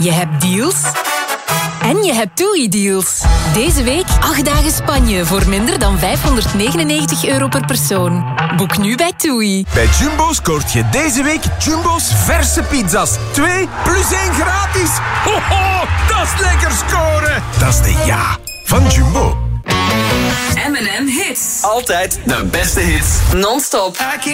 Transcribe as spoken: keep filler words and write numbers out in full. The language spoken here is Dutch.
Je hebt deals en je hebt TUI-deals. Deze week acht dagen Spanje voor minder dan vijfhonderdnegenennegentig euro per persoon. Boek nu bij TUI. Bij Jumbo scoort je deze week Jumbo's verse pizza's. Twee plus één gratis. Ho, ho, dat is lekker scoren. Dat is de ja van Jumbo. M en M Hits. Altijd de beste hits. Non-stop.